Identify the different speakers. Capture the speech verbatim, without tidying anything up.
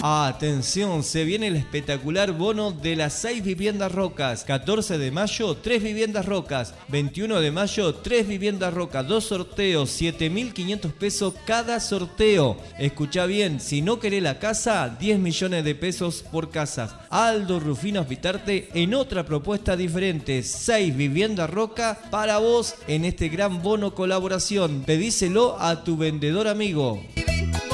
Speaker 1: Atención, se viene el espectacular bono de las seis viviendas Rocas. catorce de mayo, tres viviendas Rocas. veintiuno de mayo, tres viviendas Rocas. Dos sorteos, siete mil quinientos pesos cada sorteo. Escuchá bien, si no querés la casa, diez millones de pesos por casas. Aldo Rufino Hospitarte en otra propuesta diferente. seis viviendas Roca para vos en este gran bono colaboración. Pedíselo a tu vendedor amigo.